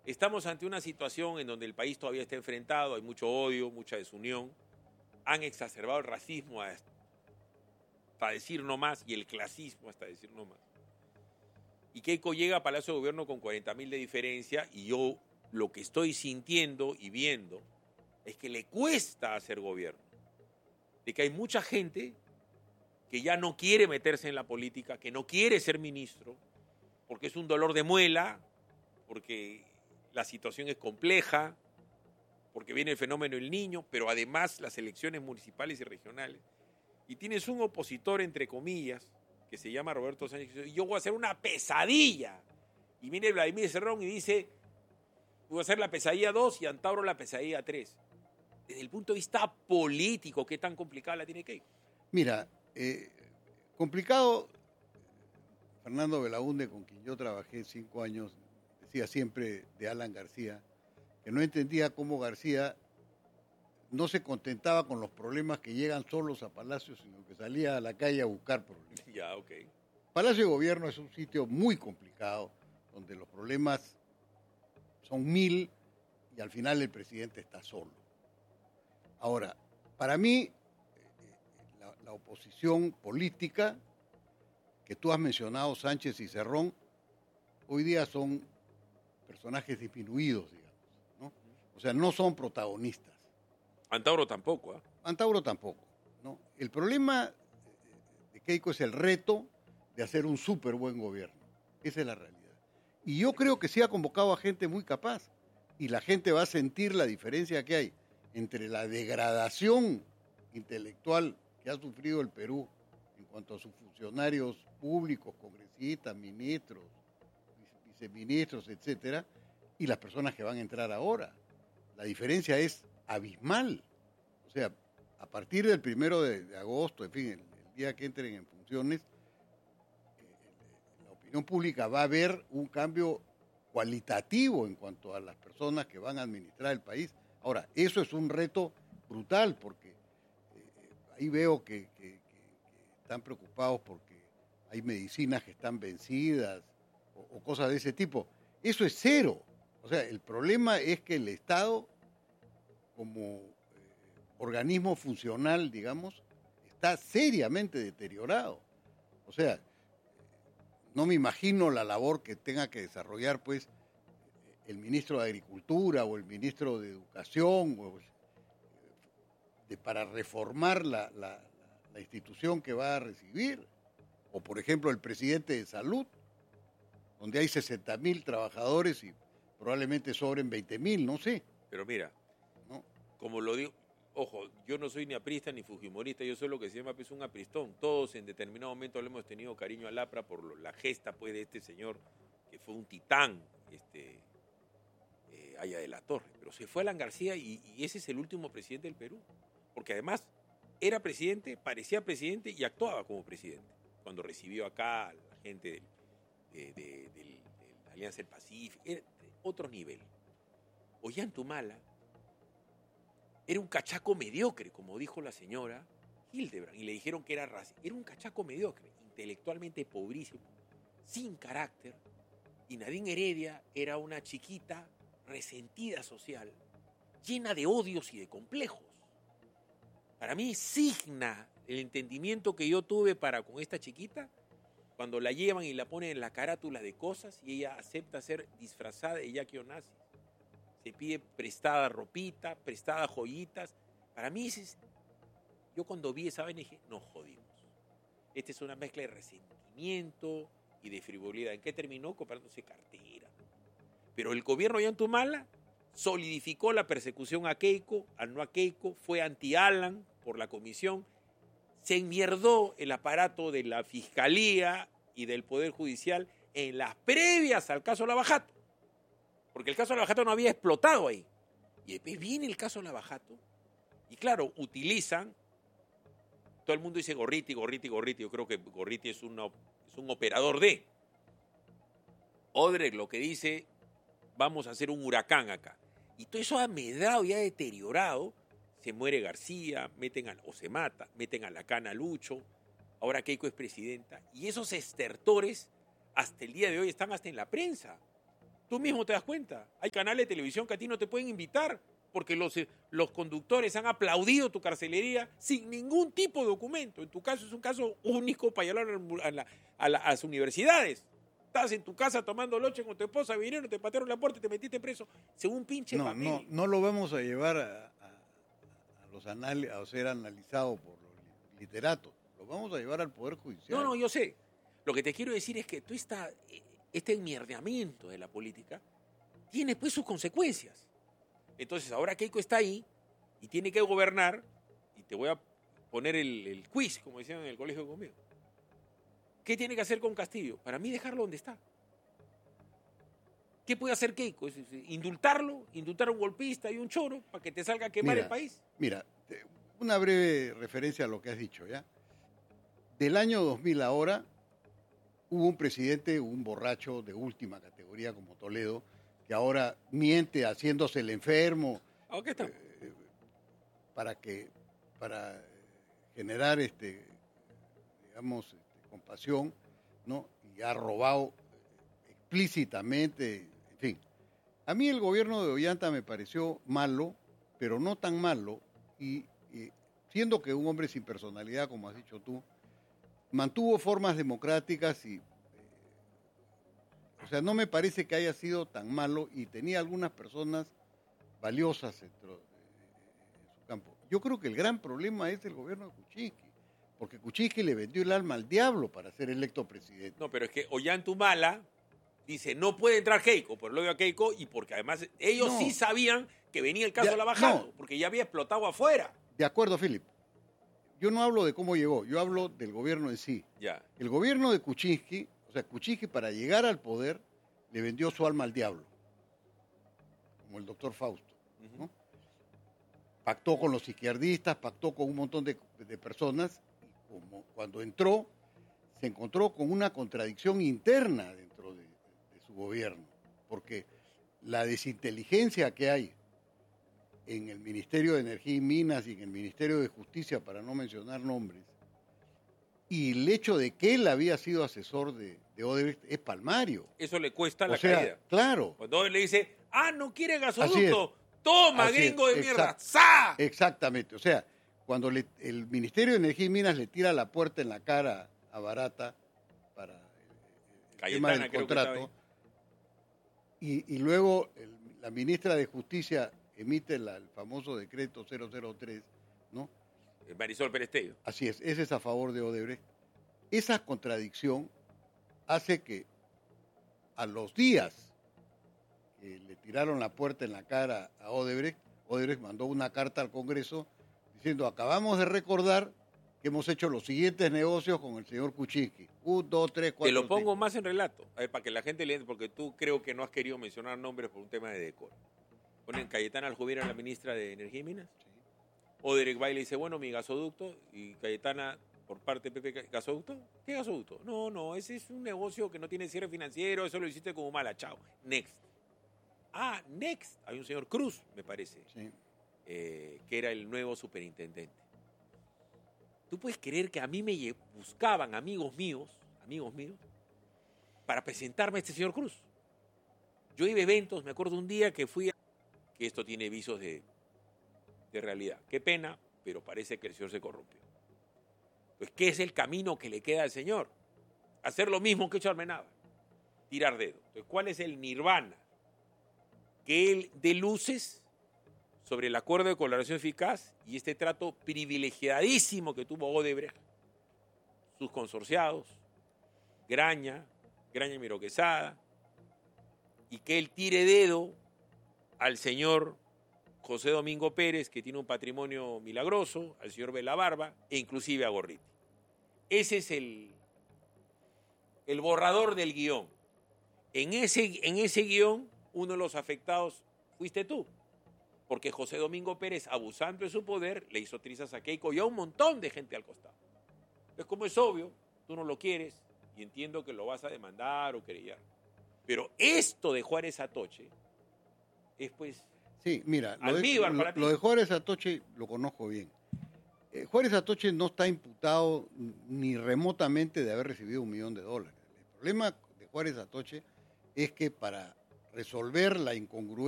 Estamos ante una situación en donde el país todavía está enfrentado, hay mucho odio, mucha desunión, han exacerbado el racismo hasta decir no más y el clasismo hasta decir no más. Y Keiko llega a Palacio de Gobierno con 40.000 de diferencia y yo lo que estoy sintiendo y viendo es que le cuesta hacer gobierno. De que hay mucha gente que ya no quiere meterse en la política, que no quiere ser ministro, porque es un dolor de muela, porque la situación es compleja, porque viene el fenómeno del niño, pero además las elecciones municipales y regionales. Y tienes un opositor, entre comillas, que se llama Roberto Sánchez, y yo voy a hacer una pesadilla. Y viene Vladimir Cerrón y dice, voy a hacer la pesadilla 2 y Antauro la pesadilla 3. Desde el punto de vista político, ¿qué tan complicada la tiene Keiko? Mira, complicado, Fernando Belaúnde, con quien yo trabajé 5 años, decía siempre de Alan García, que no entendía cómo García no se contentaba con los problemas que llegan solos a Palacio, sino que salía a la calle a buscar problemas. Ya, ok. Palacio de Gobierno es un sitio muy complicado, donde los problemas son 1000 y al final el presidente está solo. Ahora, para mí, la oposición política que tú has mencionado, Sánchez y Cerrón, hoy día son personajes disminuidos, digamos, ¿no? O sea, no son protagonistas. Antauro tampoco, ¿eh? Antauro tampoco, ¿no? El problema de Keiko es el reto de hacer un súper buen gobierno. Esa es la realidad. Y yo creo que sí ha convocado a gente muy capaz y la gente va a sentir la diferencia que hay entre la degradación intelectual que ha sufrido el Perú en cuanto a sus funcionarios públicos, congresistas, ministros, viceministros, etcétera, y las personas que van a entrar ahora. La diferencia es abismal. O sea, a partir del 1 de agosto, en fin, el día que entren en funciones, la opinión pública va a ver un cambio cualitativo en cuanto a las personas que van a administrar el país. Ahora, eso es un reto brutal, porque ahí veo que están preocupados porque hay medicinas que están vencidas o cosas de ese tipo. Eso es cero. O sea, el problema es que el Estado, como organismo funcional, digamos, está seriamente deteriorado. O sea, no me imagino la labor que tenga que desarrollar, pues, el ministro de Agricultura o el ministro de Educación para reformar la institución que va a recibir. O, por ejemplo, el presidente de Salud, donde hay 60.000 trabajadores y probablemente sobren 20.000, no sé. Pero mira, ¿no? Como lo digo, ojo, yo no soy ni aprista ni fujimorista, yo soy lo que se llama pues, un apristón. Todos en determinado momento le hemos tenido cariño al APRA por la gesta pues, de este señor que fue un titán, Haya de la Torre. Pero se fue Alan García y ese es el último presidente del Perú. Porque además era presidente, parecía presidente y actuaba como presidente. Cuando recibió acá a la gente de la Alianza del Pacífico, era otro nivel. Ollantumala era un cachaco mediocre, como dijo la señora Hildebrand, y le dijeron que era racista. Era un cachaco mediocre, intelectualmente pobrísimo, sin carácter, y Nadine Heredia era una chiquita resentida social, llena de odios y de complejos. Para mí signa el entendimiento que yo tuve para con esta chiquita cuando la llevan y la ponen en la carátula de cosas y ella acepta ser disfrazada de Jackie Onassis. Se pide prestada ropita, prestada joyitas. Para mí, yo cuando vi esa vaina dije, nos jodimos. Esta es una mezcla de resentimiento y de frivolidad. ¿En qué terminó? Comprándose cartera. Pero el gobierno de Ollantumala solidificó la persecución a Keiko, no a Keiko, fue anti-Alan por la comisión, se enmierdó el aparato de la Fiscalía y del Poder Judicial en las previas al caso Lavajato. Porque el caso Lavajato no había explotado ahí. Y después viene el caso Lavajato. Y claro, utilizan. Todo el mundo dice Gorriti, Gorriti, Gorriti. Yo creo que Gorriti es un operador de. Odre lo que dice, vamos a hacer un huracán acá. Y todo eso ha medrado y ha deteriorado. Se muere García, o se mata, meten a la cana a Lucho. Ahora Keiko es presidenta. Y esos estertores, hasta el día de hoy, están hasta en la prensa. Tú mismo te das cuenta. Hay canales de televisión que a ti no te pueden invitar porque los conductores han aplaudido tu carcelería sin ningún tipo de documento. En tu caso es un caso único para llevarlo a las universidades. Estás en tu casa tomando leche con tu esposa, vinieron, te patearon la puerta y te metiste preso según pinche papel. No lo vamos a llevar a los a ser analizado por los literatos. Lo vamos a llevar al Poder Judicial. No, yo sé. Lo que te quiero decir es que este enmierdeamiento de la política tiene pues sus consecuencias. Entonces ahora Keiko está ahí y tiene que gobernar, y te voy a poner el quiz, como decían en el colegio conmigo. ¿Qué tiene que hacer con Castillo? Para mí dejarlo donde está. ¿Qué puede hacer Keiko? ¿Indultarlo? ¿Indultar a un golpista y un choro para que te salga a quemar el país? Mira, una breve referencia a lo que has dicho, ¿ya? Del año 2000 ahora, hubo un presidente, un borracho de última categoría como Toledo, que ahora miente haciéndose el enfermo. ¿Qué está? Para generar, digamos, compasión, ¿no? Y ha robado explícitamente, en fin. A mí el gobierno de Ollanta me pareció malo, pero no tan malo, y siendo que un hombre sin personalidad, como has dicho tú, mantuvo formas democráticas y, o sea, no me parece que haya sido tan malo y tenía algunas personas valiosas dentro de su campo. Yo creo que el gran problema es el gobierno de Kuczynski, porque Kuczynski le vendió el alma al diablo para ser electo presidente. No, pero es que Ollantumala dice, no puede entrar Keiko, por el odio a Keiko, y porque además ellos sí sabían que venía el caso de Lavajado, porque ya había explotado afuera. De acuerdo, Philip. Yo no hablo de cómo llegó, yo hablo del gobierno en sí. Ya. El gobierno de Kuczynski, o sea, Kuczynski para llegar al poder le vendió su alma al diablo, como el doctor Fausto, ¿no? Pactó con los izquierdistas, pactó con un montón de personas, y como cuando entró, se encontró con una contradicción interna dentro de su gobierno, porque la desinteligencia que hay en el Ministerio de Energía y Minas y en el Ministerio de Justicia, para no mencionar nombres, y el hecho de que él había sido asesor de Odebrecht es palmario. Eso le cuesta la caída. caída. Claro. Cuando Odebrecht le dice, no quiere gasoducto, toma, gringo de mierda, ¡sa! Exactamente. O sea, cuando el Ministerio de Energía y Minas le tira la puerta en la cara a Barata para el tema del contrato, y luego la ministra de Justicia emite el famoso decreto 003, ¿no? Marisol Perestello. Así es, ese es a favor de Odebrecht. Esa contradicción hace que a los días que le tiraron la puerta en la cara a Odebrecht mandó una carta al Congreso diciendo, acabamos de recordar que hemos hecho los siguientes negocios con el señor Kuczynski. 1, 2, 3, 4, Te lo pongo 5. más en relato, a ver, para que la gente le... Porque tú creo que no has querido mencionar nombres por un tema de decoro. Ponen Cayetana Aljubira, la ministra de Energía y Minas. Sí. Odebrecht va y le dice, bueno, mi gasoducto. Y Cayetana, por parte de Pepe, ¿gasoducto? ¿Qué gasoducto? No, ese es un negocio que no tiene cierre financiero, eso lo hiciste como mala, chao. Next. Next. Hay un señor Cruz, me parece, sí. Que era el nuevo superintendente. ¿Tú puedes creer que a mí me buscaban amigos míos, para presentarme a este señor Cruz? Yo iba a eventos, me acuerdo un día que fui que esto tiene visos de realidad. Qué pena, pero parece que el señor se corrompió. Pues, ¿qué es el camino que le queda al señor? Hacer lo mismo que ha hecho Almenaba, tirar dedo. Entonces, ¿cuál es el nirvana? Que él dé luces sobre el acuerdo de colaboración eficaz y este trato privilegiadísimo que tuvo Odebrecht, sus consorciados, Graña y Miro Quesada, y que él tire dedo al señor José Domingo Pérez, que tiene un patrimonio milagroso, al señor Belabarba e inclusive a Gorriti. Ese es el borrador del guión. En ese guión, uno de los afectados fuiste tú, porque José Domingo Pérez, abusando de su poder, le hizo trizas a Keiko y a un montón de gente al costado. Entonces, como es obvio, tú no lo quieres y entiendo que lo vas a demandar o querellar. Pero esto de Juárez Atoche es pues... Sí, mira, lo de Juárez Atoche lo conozco bien. Juárez Atoche no está imputado ni remotamente de haber recibido $1 millón. El problema de Juárez Atoche es que para resolver la incongruencia